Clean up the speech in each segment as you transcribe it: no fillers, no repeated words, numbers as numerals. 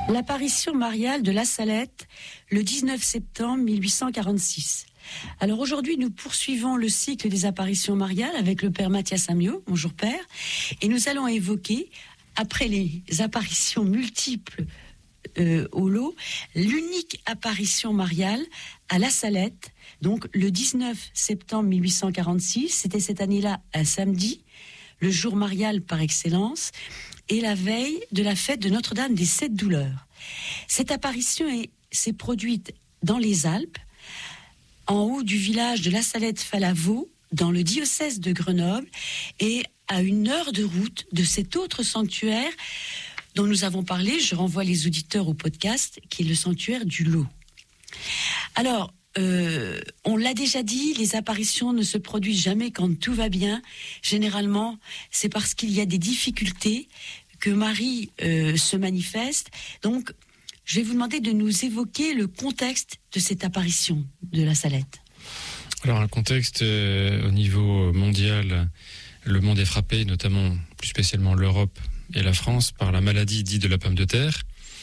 L'apparition mariale de La Salette, le 19 septembre 1846. Alors aujourd'hui, nous poursuivons le cycle des apparitions mariales avec le père Mathias Amiot. Bonjour père. Et nous allons évoquer, après les apparitions multiples au lot, l'unique apparition mariale à La Salette, donc le 19 septembre 1846. C'était cette année-là un samedi, le jour marial par excellence, et la veille de la fête de Notre-Dame des Sept Douleurs. Cette apparition s'est produite dans les Alpes, en haut du village de La Salette-Falavo, dans le diocèse de Grenoble, et à 1 heure de route de cet autre sanctuaire dont nous avons parlé. Je renvoie les auditeurs au podcast, qui est le sanctuaire du Lot. Alors, on l'a déjà dit, les apparitions ne se produisent jamais quand tout va bien. Généralement, c'est parce qu'il y a des difficultés que Marie se manifeste. Donc, je vais vous demander de nous évoquer le contexte de cette apparition de La Salette. Alors, un contexte au niveau mondial, le monde est frappé, notamment plus spécialement l'Europe et la France, par la maladie dite de la pomme de terre,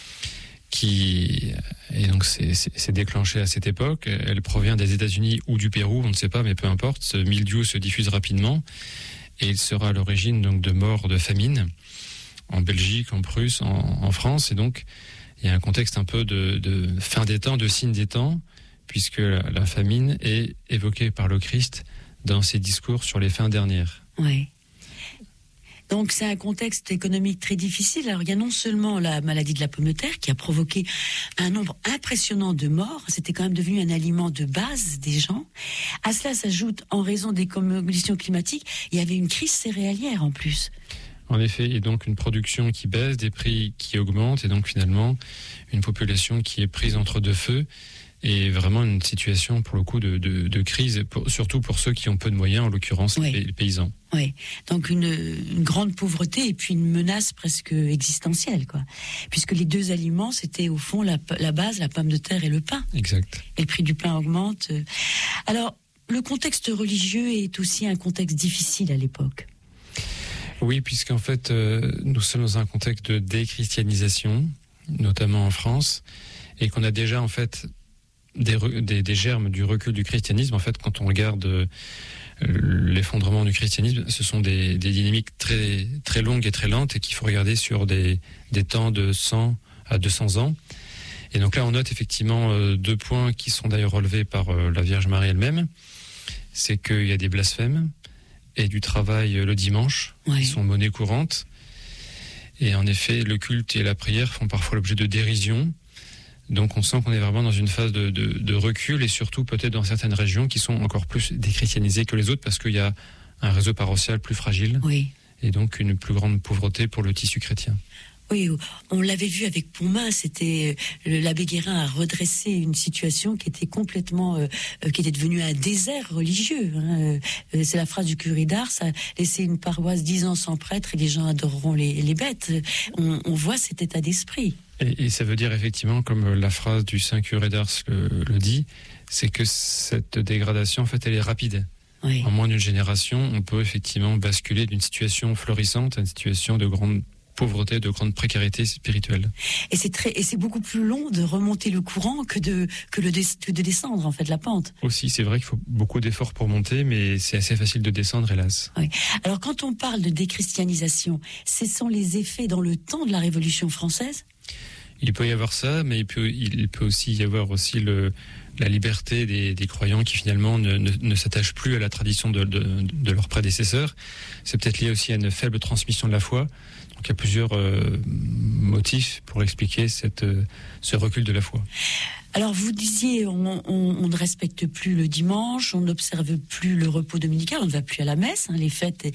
et donc c'est déclenché à cette époque. Elle provient des États-Unis ou du Pérou, on ne sait pas, mais peu importe. Ce mildiou se diffuse rapidement et il sera à l'origine donc de morts de famine en Belgique, en Prusse, en France. Et donc il y a un contexte un peu de fin des temps, de signe des temps, puisque la famine est évoquée par le Christ dans ses discours sur les fins dernières. Oui. Donc c'est un contexte économique très difficile. Alors il y a non seulement la maladie de la pomme de terre qui a provoqué un nombre impressionnant de morts, c'était quand même devenu un aliment de base des gens. À cela s'ajoute, en raison des conditions climatiques, il y avait une crise céréalière en plus. En effet, et donc une production qui baisse, des prix qui augmentent, et donc finalement une population qui est prise entre deux feux, et vraiment une situation pour le coup de crise, surtout pour ceux qui ont peu de moyens, en l'occurrence les paysans. Oui, donc une grande pauvreté et puis une menace presque existentielle, quoi. Puisque les deux aliments, c'était au fond la base, la pomme de terre et le pain. Exact. Et le prix du pain augmente. Alors, le contexte religieux est aussi un contexte difficile à l'époque. Oui, puisqu'en fait, nous sommes dans un contexte de déchristianisation, notamment en France, et qu'on a déjà en fait des germes du recul du christianisme. En fait, quand on regarde l'effondrement du christianisme, ce sont des dynamiques très, très longues et très lentes, et qu'il faut regarder sur des temps de 100 à 200 ans. Et donc là, on note effectivement 2 points qui sont d'ailleurs relevés par la Vierge Marie elle-même. C'est qu'il y a des blasphèmes et du travail le dimanche, qui sont monnaie courante. Et en effet, le culte et la prière font parfois l'objet de dérision. Donc on sent qu'on est vraiment dans une phase de recul, et surtout peut-être dans certaines régions qui sont encore plus déchristianisées que les autres, parce qu'il y a un réseau paroissial plus fragile, et donc une plus grande pauvreté pour le tissu chrétien. Oui, on l'avait vu avec Pontmain, c'était l'abbé Guérin a redressé une situation qui était complètement, qui était devenue un désert religieux. Hein. C'est la phrase du curé d'Ars, ça a laissé une paroisse 10 ans sans prêtre et les gens adoreront les bêtes. On voit cet état d'esprit. Et ça veut dire effectivement, comme la phrase du saint curé d'Ars le dit, c'est que cette dégradation, en fait, elle est rapide. Oui. En moins d'une génération, on peut effectivement basculer d'une situation florissante à une situation de grande pauvreté, de grande précarité spirituelle. Et c'est beaucoup plus long de remonter le courant que de descendre en fait la pente. Aussi, c'est vrai qu'il faut beaucoup d'efforts pour monter, mais c'est assez facile de descendre, hélas. Oui. Alors quand on parle de déchristianisation, ce sont les effets dans le temps de la Révolution française ? Il peut y avoir ça, mais il peut aussi y avoir aussi la liberté des croyants qui finalement ne s'attachent plus à la tradition de leurs prédécesseurs. C'est peut-être lié aussi à une faible transmission de la foi. Donc il y a plusieurs motifs pour expliquer ce recul de la foi. Alors vous disiez, on ne respecte plus le dimanche, on n'observe plus le repos dominical, on ne va plus à la messe, les fêtes,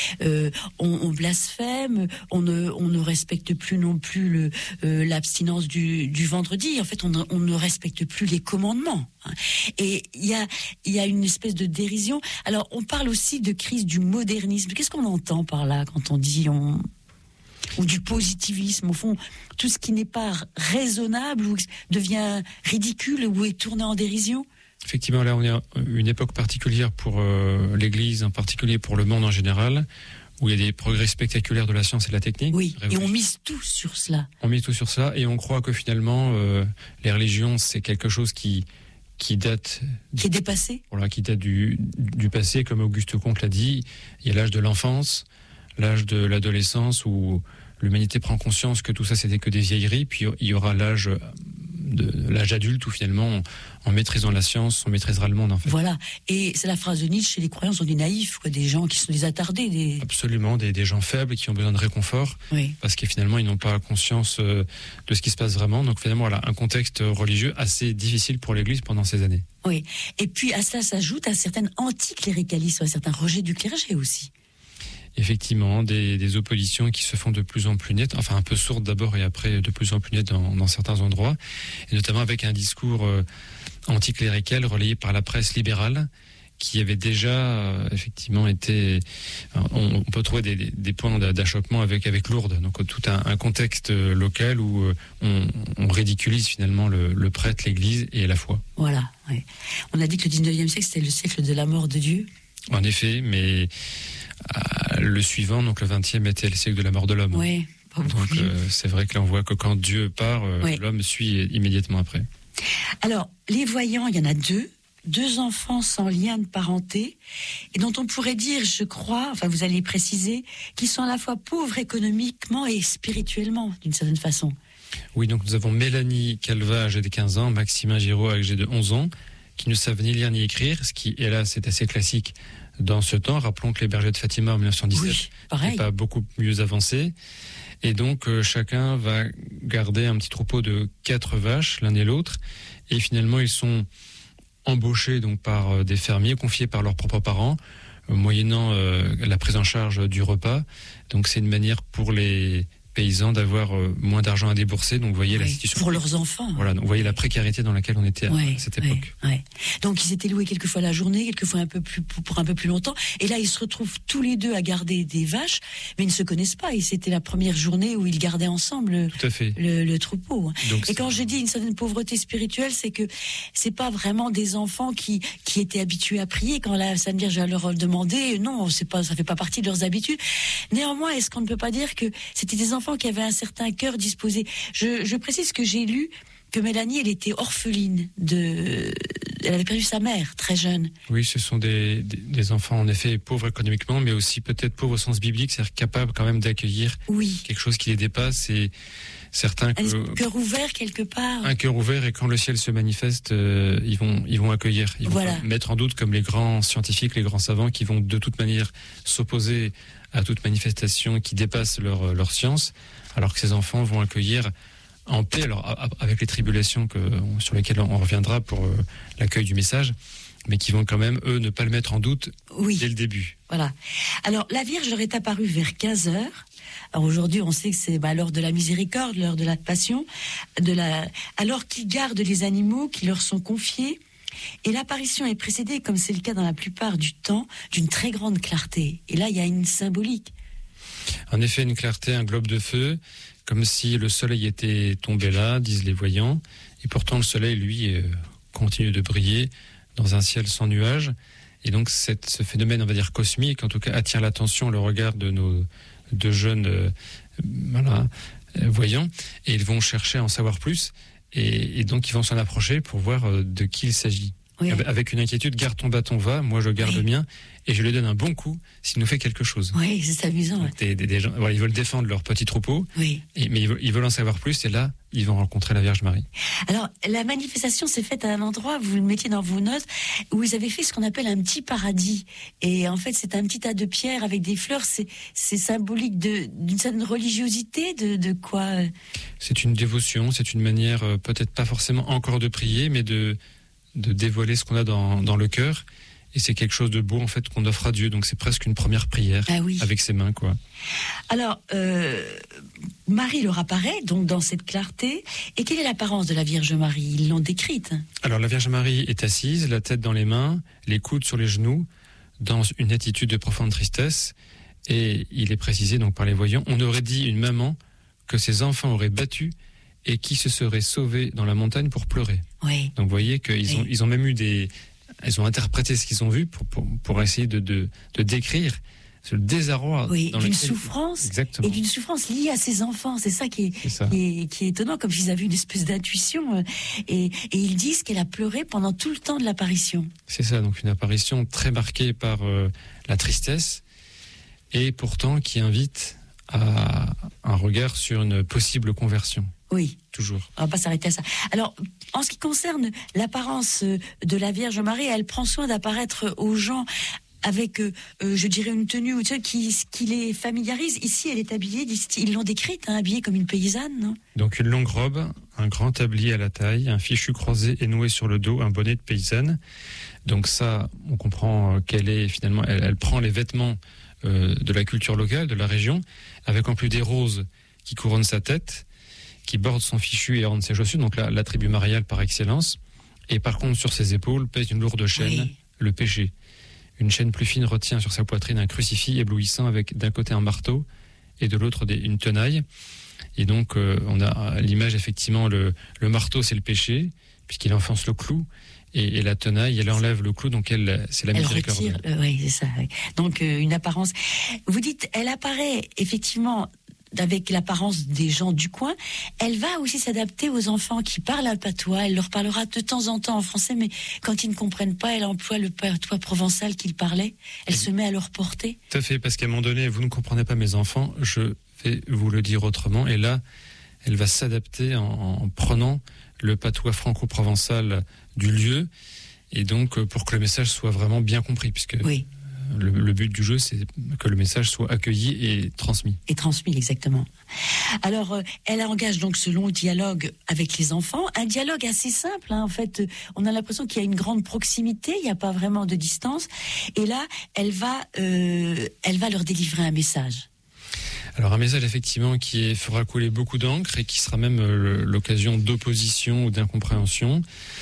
on blasphème, on ne respecte plus non plus l'abstinence du vendredi. En fait, on ne respecte plus les commandements. Et il y a une espèce de dérision. Alors on parle aussi de crise du modernisme. Qu'est-ce qu'on entend par là quand on dit ou du positivisme, au fond, tout ce qui n'est pas raisonnable ou devient ridicule ou est tourné en dérision? Effectivement, là, on est à une époque particulière pour l'Église, en particulier pour le monde en général, où il y a des progrès spectaculaires de la science et de la technique. Oui, et on mise tout sur cela. On mise tout sur cela, et on croit que finalement, les religions, c'est quelque chose qui date... Qui est dépassé. Voilà, qui date du passé, comme Auguste Comte l'a dit. Il y a l'âge de l'enfance, l'âge de l'adolescence, où l'humanité prend conscience que tout ça, c'était que des vieilleries, puis il y aura l'âge adulte où finalement, en maîtrisant la science, on maîtrisera le monde, en fait. Voilà. Et c'est la phrase de Nietzsche, les croyants sont des naïfs, quoi, des gens qui sont des attardés. Absolument, des gens faibles qui ont besoin de réconfort, oui. Parce que finalement, ils n'ont pas conscience de ce qui se passe vraiment. Donc finalement, voilà, un contexte religieux assez difficile pour l'Église pendant ces années. Oui. Et puis à cela s'ajoute un certain anticléricalisme, un certain rejet du clergé aussi. Effectivement, des oppositions qui se font de plus en plus nettes, enfin un peu sourdes d'abord et après de plus en plus nettes dans certains endroits, et notamment avec un discours anticlérical relayé par la presse libérale, qui avait déjà effectivement été... On peut trouver des points d'achoppement avec Lourdes, donc tout un contexte local où on ridiculise finalement le prêtre, l'Église et la foi. Voilà, oui. On a dit que le 19e siècle, c'était le siècle de la mort de Dieu. En effet, mais le suivant, donc le 20e, était le siècle de la mort de l'homme. Oui. Donc c'est vrai que là on voit que quand Dieu part, oui. L'homme suit immédiatement après. Alors, les voyants, il y en a deux enfants sans lien de parenté, et dont on pourrait dire, je crois, enfin vous allez préciser, qu'ils sont à la fois pauvres économiquement et spirituellement, d'une certaine façon. Oui, donc nous avons Mélanie Calva, âgée de 15 ans, Maximin Giraud, âgé de 11 ans, qui ne savent ni lire ni écrire, ce qui, hélas, c'est assez classique dans ce temps. Rappelons que les bergers de Fatima en 1917 n'est pas beaucoup mieux avancé. Et donc, chacun va garder un petit troupeau de 4 vaches, l'un et l'autre. Et finalement, ils sont embauchés donc par des fermiers, confiés par leurs propres parents, moyennant la prise en charge du repas. Donc, c'est une manière pour les paysans d'avoir moins d'argent à débourser. Donc, vous voyez la situation. Pour leurs enfants. Voilà, donc vous voyez la précarité dans laquelle on était à cette époque. Donc, ils étaient loués quelquefois la journée, quelquefois pour un peu plus longtemps. Et là, ils se retrouvent tous les deux à garder des vaches, mais ils ne se connaissent pas. Et c'était la première journée où ils gardaient ensemble le troupeau. Donc, et quand je dis une certaine pauvreté spirituelle, c'est que c'est pas vraiment des enfants qui étaient habitués à prier. Quand la Sainte Vierge va leur demander, non, ça fait pas partie de leurs habitudes. Néanmoins, est-ce qu'on ne peut pas dire que c'était des enfants qui avaient un certain cœur disposé? Je précise que j'ai lu que Mélanie, elle était orpheline elle avait perdu sa mère très jeune. Oui, ce sont des enfants en effet pauvres économiquement, mais aussi peut-être pauvres au sens biblique, c'est-à-dire capables quand même d'accueillir quelque chose qui les dépasse. Et certains un cœur ouvert quelque part. Un cœur ouvert, et quand le ciel se manifeste, ils vont accueillir. Ils vont pas mettre en doute, comme les grands scientifiques, les grands savants, qui vont de toute manière s'opposer à toute manifestation qui dépasse leur science, alors que ces enfants vont accueillir en paix, alors avec les tribulations sur lesquelles on reviendra pour l'accueil du message, mais qui vont quand même, eux, ne pas le mettre en doute dès le début. Voilà. Alors, la Vierge leur est apparue vers 15h. Alors aujourd'hui, on sait que c'est l'heure de la miséricorde, l'heure de la passion, alors qu'ils gardent les animaux qui leur sont confiés. Et l'apparition est précédée, comme c'est le cas dans la plupart du temps, d'une très grande clarté. Et là, il y a une symbolique. En effet, une clarté, un globe de feu, comme si le soleil était tombé là, disent les voyants. Et pourtant, le soleil, lui, continue de briller dans un ciel sans nuages. Et donc, ce phénomène, on va dire cosmique, en tout cas, attire l'attention, le regard de nos deux jeunes voyants. Et ils vont chercher à en savoir plus. Et donc, ils vont s'en approcher pour voir de qui il s'agit. Oui. Avec une inquiétude, garde ton bâton, va, moi je garde le mien, et je lui donne un bon coup s'il nous fait quelque chose. Oui, c'est amusant. Donc, des gens, ils veulent défendre leur petit troupeau, mais ils veulent en savoir plus, et là, ils vont rencontrer la Vierge Marie. Alors, la manifestation s'est faite à un endroit, vous le mettiez dans vos notes, où ils avaient fait ce qu'on appelle un petit paradis. Et en fait, c'est un petit tas de pierres avec des fleurs, c'est symbolique d'une certaine religiosité, de quoi C'est une dévotion, c'est une manière, peut-être pas forcément encore de prier, mais de dévoiler ce qu'on a dans le cœur, et c'est quelque chose de beau en fait qu'on offre à Dieu, donc c'est presque une première prière avec ses mains, quoi. Alors Marie leur apparaît donc dans cette clarté, et quelle est l'apparence de la Vierge Marie? Ils l'ont décrite. Alors la Vierge Marie est assise, la tête dans les mains, les coudes sur les genoux, dans une attitude de profonde tristesse, et il est précisé donc par les voyants, on aurait dit une maman que ses enfants auraient battu et qui se seraient sauvés dans la montagne pour pleurer. Oui. Donc vous voyez qu'ils ont même eu ils ont interprété ce qu'ils ont vu pour essayer de décrire c'est le désarroi. Oui, dans d'une lequel... souffrance. Exactement. Et d'une souffrance liée à ses enfants. C'est ça qui est étonnant, comme s'ils avaient une espèce d'intuition. Et ils disent qu'elle a pleuré pendant tout le temps de l'apparition. C'est ça, donc une apparition très marquée par la tristesse, et pourtant qui invite à un regard sur une possible conversion. Oui. Toujours. On va pas s'arrêter à ça. Alors, en ce qui concerne l'apparence de la Vierge Marie, elle prend soin d'apparaître aux gens avec, je dirais, une tenue qui les familiarise. Ici, elle est habillée, ils l'ont décrite, habillée comme une paysanne, non ? Donc une longue robe, un grand tablier à la taille, un fichu croisé et noué sur le dos, un bonnet de paysanne. Donc ça, on comprend qu'elle est finalement, elle prend les vêtements de la culture locale, de la région, avec en plus des roses qui couronnent sa tête, qui bordent son fichu et ornent ses chaussures, donc l'attribut marial par excellence. Et par contre, sur ses épaules pèse une lourde chaîne, le péché. Une chaîne plus fine retient sur sa poitrine un crucifix éblouissant avec d'un côté un marteau et de l'autre une tenaille. Et donc, on a l'image, effectivement, le marteau, c'est le péché, puisqu'il enfonce le clou. Et la tenaille, elle enlève le clou, donc c'est la miséricorde. Elle retire, oui, c'est ça. Oui. Donc, une apparence. Vous dites, elle apparaît effectivement avec l'apparence des gens du coin. Elle va aussi s'adapter aux enfants qui parlent un patois. Elle leur parlera de temps en temps en français, mais quand ils ne comprennent pas, elle emploie le patois provençal qu'ils parlaient. Elle se met à leur porter. Tout à fait, parce qu'à un moment donné, vous ne comprenez pas mes enfants, je vais vous le dire autrement. Et là, elle va s'adapter en prenant le patois franco-provençal du lieu, et donc pour que le message soit vraiment bien compris, puisque le but du jeu, c'est que le message soit accueilli et transmis. Et transmis, exactement. Alors, elle engage donc ce long dialogue avec les enfants, un dialogue assez simple, en fait. On a l'impression qu'il y a une grande proximité, il n'y a pas vraiment de distance, et là, elle va leur délivrer un message. Alors un message effectivement qui fera couler beaucoup d'encre et qui sera même l'occasion d'opposition ou d'incompréhension.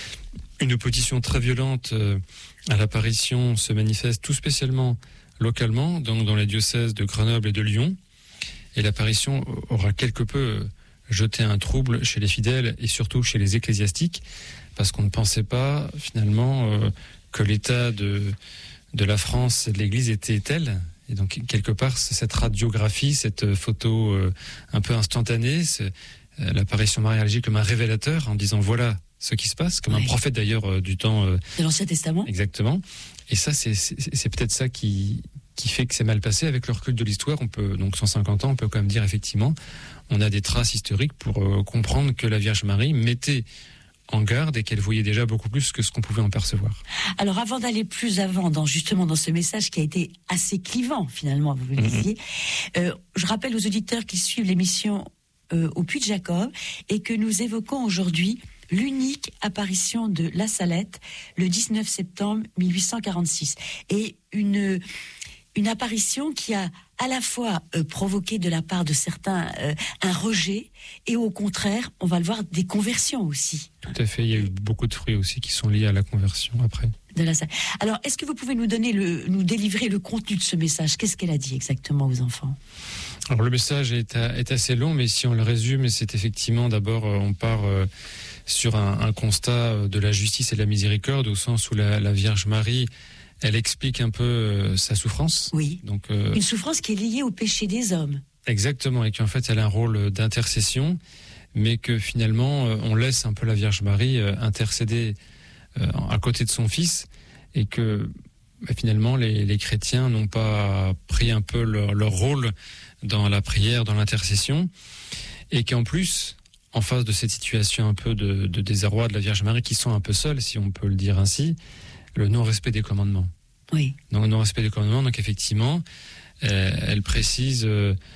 Une opposition très violente à l'apparition se manifeste tout spécialement localement, donc dans les diocèses de Grenoble et de Lyon. Et l'apparition aura quelque peu jeté un trouble chez les fidèles et surtout chez les ecclésiastiques, parce qu'on ne pensait pas finalement que l'état de la France et de l'Église était tel. Et donc, quelque part, cette radiographie, cette photo un peu instantanée, l'apparition mariale agit comme un révélateur en disant voilà ce qui se passe, comme un prophète d'ailleurs du temps... de l'Ancien Testament. Exactement. Et ça, c'est peut-être ça qui fait que c'est mal passé. Avec le recul de l'histoire, on peut, donc 150 ans, on peut quand même dire effectivement, on a des traces historiques pour comprendre que la Vierge Marie mettait en garde et qu'elle voyait déjà beaucoup plus que ce qu'on pouvait en percevoir. Alors avant d'aller plus avant dans ce message qui a été assez clivant finalement, vous le disiez, je rappelle aux auditeurs qui suivent l'émission au Puy de Jacob et que nous évoquons aujourd'hui l'unique apparition de La Salette le 19 septembre 1846 et une apparition qui a à la fois provoqué de la part de certains un rejet et au contraire, on va le voir, des conversions aussi. Tout à fait, il y a eu beaucoup de fruits aussi qui sont liés à la conversion après. Alors, est-ce que vous pouvez nous délivrer le contenu de ce message ? Qu'est-ce qu'elle a dit exactement aux enfants ? Alors le message est assez long, mais si on le résume, c'est effectivement d'abord, on part sur un constat de la justice et de la miséricorde, au sens où la Vierge Marie, elle explique un peu sa souffrance. Oui, donc, une souffrance qui est liée au péché des hommes. Exactement, et qu'en fait elle a un rôle d'intercession, mais que finalement on laisse un peu la Vierge Marie intercéder à côté de son fils, et que finalement les chrétiens n'ont pas pris un peu leur rôle dans la prière, dans l'intercession, et qu'en plus, en face de cette situation un peu de désarroi de la Vierge Marie, qui sont un peu seuls, si on peut le dire ainsi, le non-respect des commandements. Oui. Donc, le non-respect des commandements, donc effectivement, elle précise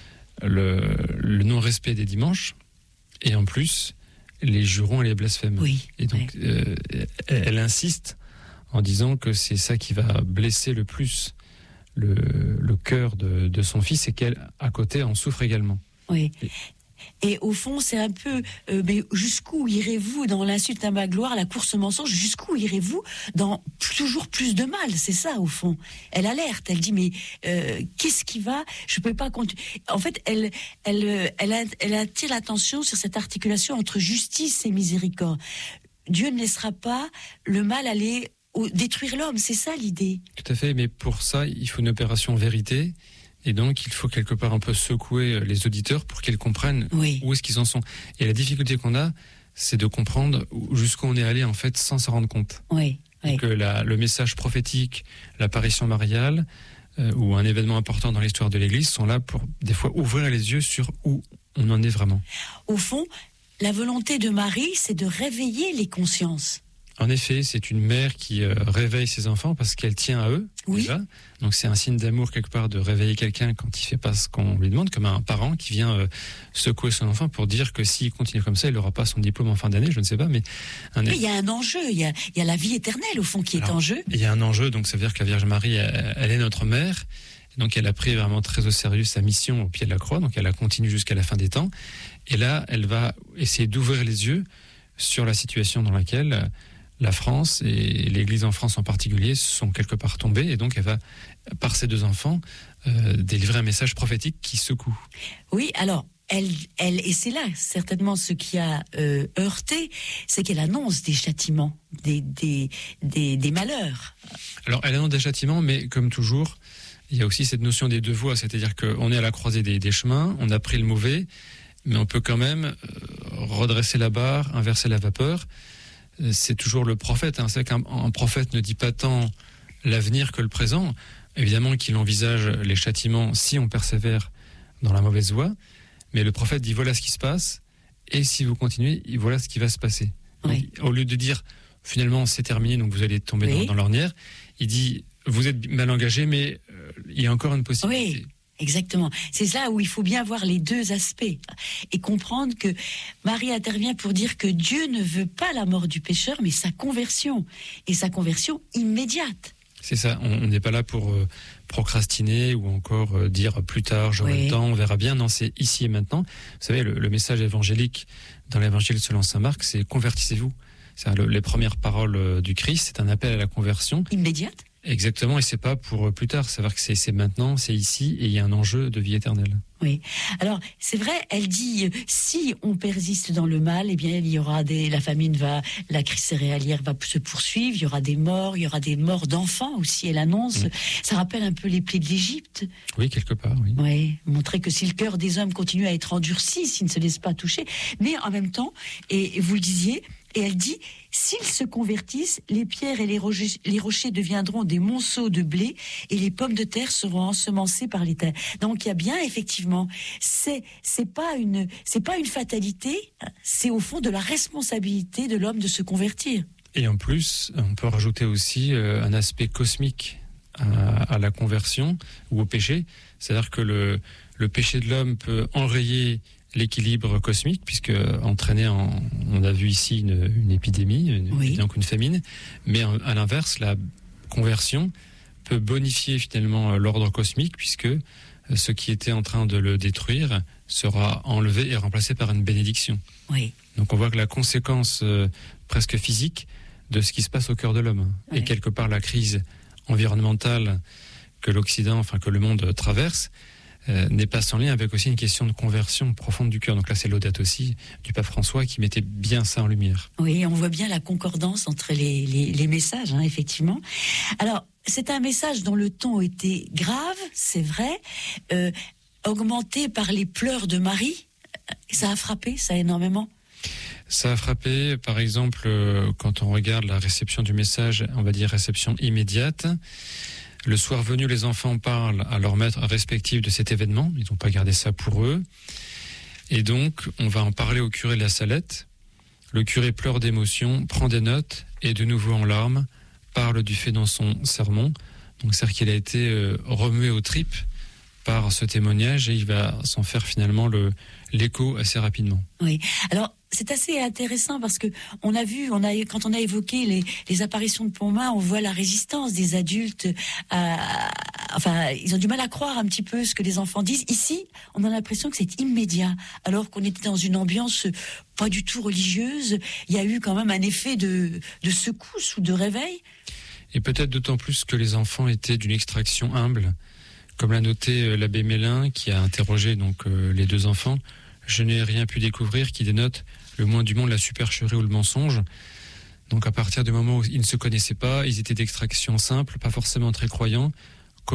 le non-respect des dimanches, et en plus, les jurons et les blasphèmes. Oui. Et donc, elle insiste en disant que c'est ça qui va blesser le plus le cœur de son fils, et qu'elle, à côté, en souffre également. Oui. Et au fond, c'est un peu, mais jusqu'où irez-vous dans l'insulte à ma gloire, la course au mensonge? Jusqu'où irez-vous dans toujours plus de mal? C'est ça, au fond. Elle alerte, elle dit, mais qu'est-ce qui va? Je peux pas continuer. En fait, elle attire l'attention sur cette articulation entre justice et miséricorde. Dieu ne laissera pas le mal aller détruire l'homme, c'est ça l'idée. Tout à fait, mais pour ça, il faut une opération vérité, Et donc, il faut quelque part un peu secouer les auditeurs pour qu'ils comprennent où est-ce qu'ils en sont. Et la difficulté qu'on a, c'est de comprendre jusqu'où on est allé, en fait, sans s'en rendre compte. Donc, le message prophétique, l'apparition mariale, ou un événement important dans l'histoire de l'Église sont là pour, des fois, ouvrir les yeux sur où on en est vraiment. Au fond, la volonté de Marie, c'est de réveiller les consciences. En effet, c'est une mère qui réveille ses enfants parce qu'elle tient à eux, déjà. Donc c'est un signe d'amour quelque part de réveiller quelqu'un quand il fait pas ce qu'on lui demande, comme un parent qui vient secouer son enfant pour dire que s'il continue comme ça, il n'aura pas son diplôme en fin d'année, je ne sais pas. Mais il y a un enjeu, il y a la vie éternelle au fond qui est en jeu. Il y a un enjeu, donc ça veut dire que la Vierge Marie, elle est notre mère. Donc elle a pris vraiment très au sérieux sa mission au pied de la croix, donc elle la continue jusqu'à la fin des temps. Et là, elle va essayer d'ouvrir les yeux sur la situation dans laquelle la France et l'Église en France en particulier sont quelque part tombées. Et donc elle va, par ses deux enfants, délivrer un message prophétique qui secoue. Oui, alors... Elle, et c'est là certainement ce qui a heurté, c'est qu'elle annonce des châtiments, des malheurs. Alors elle annonce des châtiments, mais comme toujours, il y a aussi cette notion des deux voies, c'est-à-dire qu'on est à la croisée des chemins, on a pris le mauvais, mais on peut quand même redresser la barre, inverser la vapeur. C'est toujours le prophète. C'est qu'un prophète ne dit pas tant l'avenir que le présent. Évidemment qu'il envisage les châtiments si on persévère dans la mauvaise voie. Mais le prophète dit voilà ce qui se passe, et si vous continuez, voilà ce qui va se passer. Donc, au lieu de dire finalement c'est terminé, donc vous allez tomber dans l'ornière, il dit vous êtes mal engagé, mais il y a encore une possibilité. Oui, exactement. C'est là où il faut bien voir les deux aspects et comprendre que Marie intervient pour dire que Dieu ne veut pas la mort du pécheur, mais sa conversion, et sa conversion immédiate. C'est ça, on n'est pas là pour procrastiner ou encore dire plus tard, j'aurai le temps, on verra bien. Non, c'est ici et maintenant. Vous savez, le message évangélique dans l'évangile selon saint Marc, c'est convertissez-vous. Les premières paroles du Christ, c'est un appel à la conversion. Immédiate. Exactement, et c'est pas pour plus tard, c'est-à-dire que c'est maintenant, c'est ici, et il y a un enjeu de vie éternelle. Oui. Alors, c'est vrai, elle dit, si on persiste dans le mal, eh bien, il y aura la famine la crise céréalière va se poursuivre, il y aura des morts d'enfants aussi, elle annonce. Ça rappelle un peu les plaies de l'Égypte. Oui, quelque part, oui. Oui, montrer que si le cœur des hommes continue à être endurci, s'ils ne se laissent pas toucher, mais en même temps, et vous le disiez, et elle dit, s'ils se convertissent, les pierres et les rochers deviendront des monceaux de blé et les pommes de terre seront ensemencées par les terres. Donc il y a bien effectivement, c'est pas une fatalité, c'est au fond de la responsabilité de l'homme de se convertir. Et en plus, on peut rajouter aussi un aspect cosmique à la conversion ou au péché, c'est-à-dire que le péché de l'homme peut enrayer l'équilibre cosmique, puisque on a vu ici une épidémie, donc une famine, mais à l'inverse, la conversion peut bonifier finalement l'ordre cosmique, puisque ce qui était en train de le détruire sera enlevé et remplacé par une bénédiction. Oui. Donc on voit que la conséquence presque physique de ce qui se passe au cœur de l'homme, et quelque part la crise environnementale que que le monde traverse, n'est pas sans lien avec aussi une question de conversion profonde du cœur. Donc là, c'est l'audate aussi du pape François qui mettait bien ça en lumière. Oui, on voit bien la concordance entre les messages, effectivement. Alors, c'est un message dont le ton était grave, c'est vrai, augmenté par les pleurs de Marie. Ça a frappé, ça énormément. Ça a frappé, par exemple, quand on regarde la réception du message, on va dire réception immédiate. Le soir venu, les enfants parlent à leurs maîtres respectifs de cet événement. Ils n'ont pas gardé ça pour eux. Et donc, on va en parler au curé de la Salette. Le curé pleure d'émotion, prend des notes et de nouveau en larmes, parle du fait dans son sermon. Donc, c'est-à-dire qu'il a été remué aux tripes par ce témoignage et il va s'en faire finalement l'écho assez rapidement. Oui. Alors, c'est assez intéressant parce que quand on a évoqué les apparitions de Pontmain, on voit la résistance des adultes. Ils ont du mal à croire un petit peu ce que les enfants disent. Ici, on a l'impression que c'est immédiat, alors qu'on était dans une ambiance pas du tout religieuse. Il y a eu quand même un effet de secousse ou de réveil. Et peut-être d'autant plus que les enfants étaient d'une extraction humble, comme l'a noté l'abbé Mélin, qui a interrogé donc les deux enfants. Je n'ai rien pu découvrir qui dénote le moins du monde la supercherie ou le mensonge. Donc à partir du moment où ils ne se connaissaient pas, ils étaient d'extraction simple, pas forcément très croyants. Comment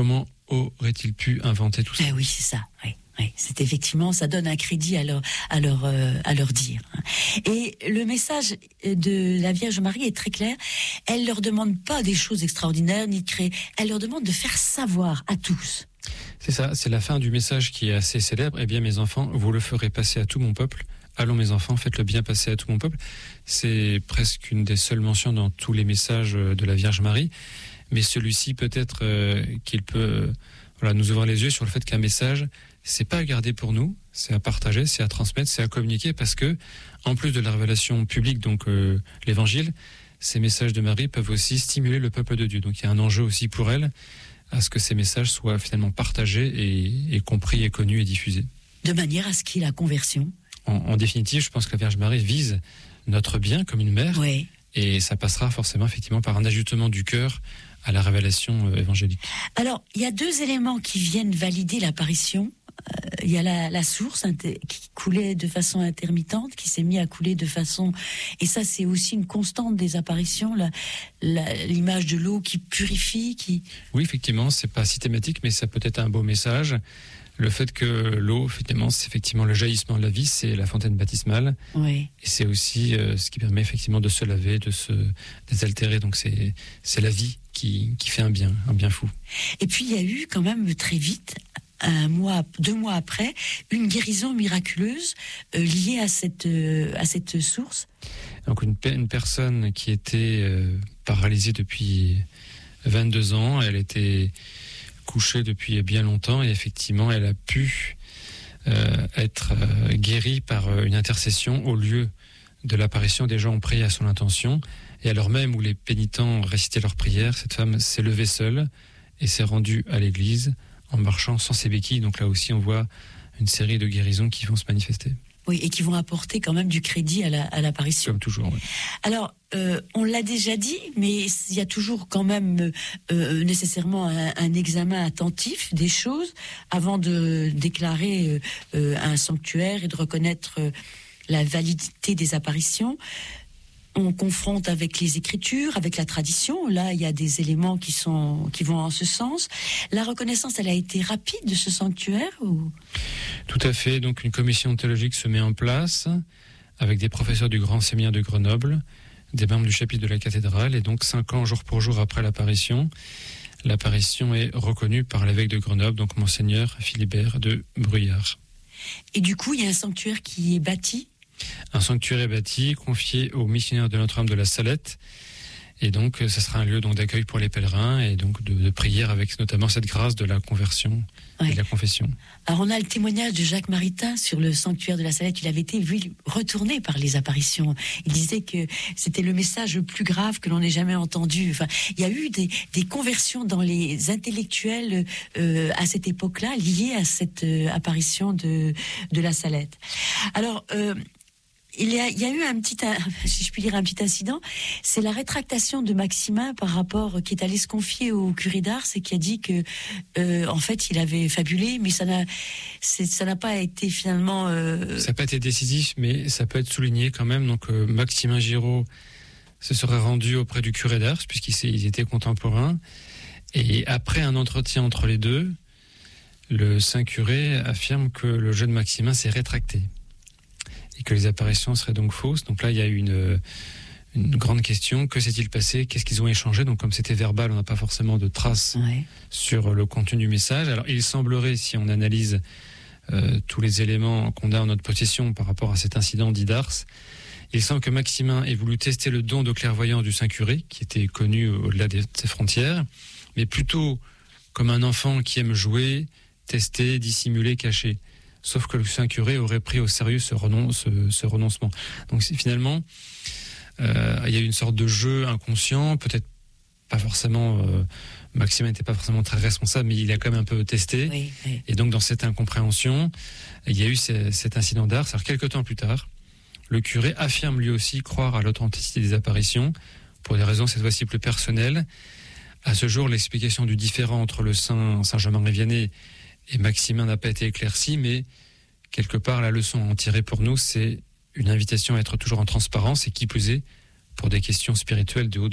aurait-il pu inventer tout ça ? Oui, c'est ça, oui. Oui, c'est effectivement, ça donne un crédit à leur dire. Et le message de la Vierge Marie est très clair. Elle leur demande pas des choses extraordinaires ni de créer. Elle leur demande de faire savoir à tous. C'est ça, c'est la fin du message qui est assez célèbre. Eh bien, mes enfants, vous le ferez passer à tout mon peuple. Allons, mes enfants, faites-le bien passer à tout mon peuple. C'est presque une des seules mentions dans tous les messages de la Vierge Marie. Mais celui-ci, peut-être qu'il peut nous ouvrir les yeux sur le fait qu'un message, c'est pas à garder pour nous, c'est à partager, c'est à transmettre, c'est à communiquer, parce que, en plus de la révélation publique, donc l'évangile, ces messages de Marie peuvent aussi stimuler le peuple de Dieu. Donc il y a un enjeu aussi pour elle à ce que ces messages soient finalement partagés et compris et connus et diffusés. De manière à ce qu'il y ait la conversion. En définitive, je pense que la Vierge Marie vise notre bien comme une mère, oui. Et ça passera forcément effectivement par un ajustement du cœur à la révélation évangélique. Alors, il y a deux éléments qui viennent valider l'apparition. Il y a la source qui coulait de façon intermittente, qui s'est mise à couler de façon... Et ça, c'est aussi une constante des apparitions, l'image de l'eau qui purifie, qui... Oui, effectivement, c'est pas systématique, mais ça peut être un beau message. Le fait que l'eau, effectivement, c'est effectivement le jaillissement de la vie, c'est la fontaine baptismale. Oui. Et c'est aussi ce qui permet effectivement de se laver, de se désaltérer. Donc c'est la vie qui fait un bien fou. Et puis il y a eu quand même très vite, 2 mois après, une guérison miraculeuse liée à cette source. Donc une personne qui était paralysée depuis 22 ans, elle était couchée depuis bien longtemps et effectivement elle a pu être guérie par une intercession au lieu de l'apparition. Des gens ont prié à son intention et alors même où les pénitents récitaient leurs prières, cette femme s'est levée seule et s'est rendue à l'église en marchant sans ses béquilles. Donc là aussi on voit une série de guérisons qui vont se manifester. Oui, et qui vont apporter quand même du crédit à l'apparition. Comme toujours, oui. Alors, on l'a déjà dit, mais il y a toujours quand même nécessairement un examen attentif des choses avant de déclarer un sanctuaire et de reconnaître la validité des apparitions. On confronte avec les Écritures, avec la tradition. Là, il y a des éléments qui vont en ce sens. La reconnaissance, elle a été rapide de ce sanctuaire ou... Tout à fait. Donc, une commission théologique se met en place avec des professeurs du Grand Séminaire de Grenoble, des membres du chapitre de la cathédrale. Et donc, 5 ans, jour pour jour après l'apparition est reconnue par l'évêque de Grenoble, donc Monseigneur Philibert de Bruyères. Et du coup, il y a un sanctuaire qui est bâti. Un sanctuaire est bâti, confié aux missionnaires de Notre-Dame de la Salette. Et donc, ce sera un lieu d'accueil pour les pèlerins et donc de prière avec notamment cette grâce de la conversion et de la confession. Alors, on a le témoignage de Jacques Maritain sur le sanctuaire de la Salette. Il avait été retourné par les apparitions. Il disait que c'était le message le plus grave que l'on ait jamais entendu. Enfin, il y a eu des conversions dans les intellectuels à cette époque-là liées à cette apparition de la Salette. Alors, il y a eu un petit incident, c'est la rétractation de Maximin par rapport, qui est allé se confier au curé d'Ars et qui a dit que, en fait, il avait fabulé, mais ça n'a pas été finalement... Ça n'a pas été décisif, mais ça peut être souligné quand même. Donc, Maximin Giraud se serait rendu auprès du curé d'Ars, puisqu'ils étaient contemporains. Et après un entretien entre les deux, le saint curé affirme que le jeune Maximin s'est rétracté. Et que les apparitions seraient donc fausses. Donc là, il y a eu une grande question. Que s'est-il passé ? Qu'est-ce qu'ils ont échangé ? Donc comme c'était verbal, on n'a pas forcément de traces sur le contenu du message. Alors il semblerait, si on analyse tous les éléments qu'on a en notre possession par rapport à cet incident dit d'Ars, il semble que Maximin ait voulu tester le don de clairvoyance du Saint-Curé, qui était connu au-delà de ses frontières, mais plutôt comme un enfant qui aime jouer, tester, dissimuler, cacher. Sauf que le Saint-Curé aurait pris au sérieux ce renoncement. Donc finalement, il y a eu une sorte de jeu inconscient, peut-être pas forcément... Maximin n'était pas forcément très responsable, mais il a quand même un peu testé. Oui. Et donc dans cette incompréhension, il y a eu cet incident d'Ars. Alors quelques temps plus tard, le curé affirme lui aussi croire à l'authenticité des apparitions, pour des raisons cette fois-ci plus personnelles. À ce jour, l'explication du différend entre le Saint Germain-Vianney et Maximin n'a pas été éclaircie, mais quelque part, la leçon à en tirer pour nous, c'est une invitation à être toujours en transparence et qui plus est, pour des questions spirituelles de haute volée.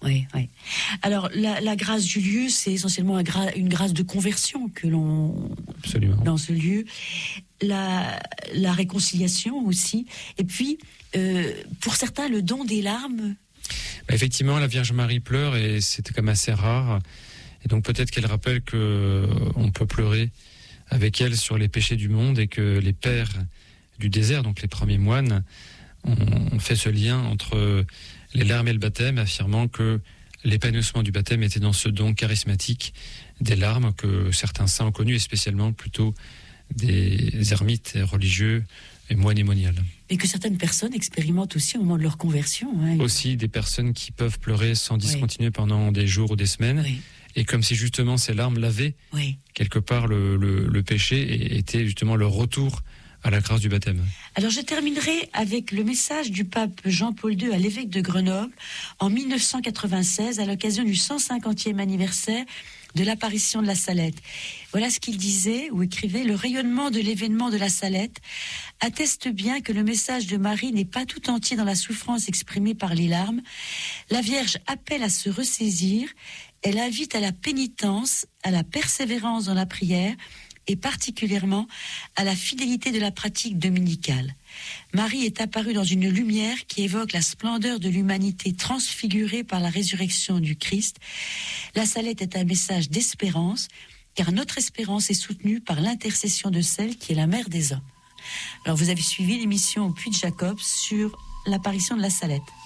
Oui, oui. Alors, la grâce du lieu, c'est essentiellement une grâce de conversion que l'on... Absolument. Dans ce lieu. La réconciliation aussi. Et puis, pour certains, le don des larmes. Effectivement, la Vierge Marie pleure et c'est quand même assez rare. Et donc peut-être qu'elle rappelle qu'on peut pleurer avec elle sur les péchés du monde et que les pères du désert, donc les premiers moines, ont fait ce lien entre les larmes et le baptême, affirmant que l'épanouissement du baptême était dans ce don charismatique des larmes que certains saints ont connu, et spécialement plutôt des ermites religieux et moines et moniales. Et que certaines personnes expérimentent aussi au moment de leur conversion. Aussi des personnes qui peuvent pleurer sans discontinuer pendant des jours ou des semaines. Oui. Et comme si justement ces larmes lavaient quelque part le péché et étaient justement le retour à la grâce du baptême. Alors je terminerai avec le message du pape Jean-Paul II à l'évêque de Grenoble en 1996 à l'occasion du 150e anniversaire de l'apparition de la Salette. Voilà ce qu'il disait ou écrivait: le rayonnement de l'événement de la Salette atteste bien que le message de Marie n'est pas tout entier dans la souffrance exprimée par les larmes. La Vierge appelle à se ressaisir, elle invite à la pénitence, à la persévérance dans la prière, et particulièrement à la fidélité de la pratique dominicale. Marie est apparue dans une lumière qui évoque la splendeur de l'humanité transfigurée par la résurrection du Christ. La Salette est un message d'espérance, car notre espérance est soutenue par l'intercession de celle qui est la mère des hommes. Alors vous avez suivi l'émission au Puy de Jacob sur l'apparition de la Salette.